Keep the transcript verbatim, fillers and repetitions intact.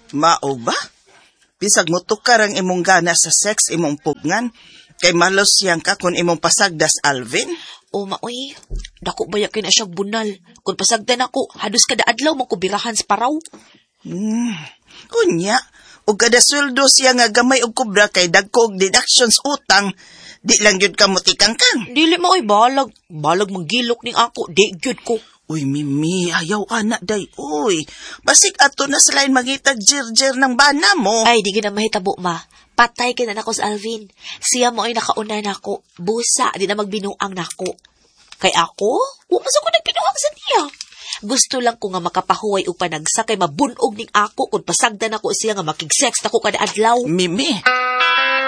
Mao ba? Bisag mo tukar ang imong gana sa sex imong pugngan, kay malos siyang ka kung imong pasagdas Alvin? O maoy, dako baya kay na siyang bunal. Kung pasagdan ako, hados kada adlaw makubirahan sa paraw. Hmm, unya, o kada sweldo siya nga gamay og kubra kay dagko og deductions utang, di lang yun ka mutikang kang. Dili maoy, balag. Balag manggilok ning ako, di gyud ko. Uy, Mimi, ayaw anak day. Uy, basik ato na sa lain mangitag jir-jir ng bana mo. Ay, di na mahitabo, ma. Patay ka na nako sa Alvin. Siya mo ay nakauna na ako. Busa, di na magbinuang na ako. Kay ako? Umas ako nagbinuang sa niya. Gusto lang ko nga makapahuway o panagsa kay mabunog ning ako kung pasagdan ako siya nga makigsex na ko kada adlaw. Mimi,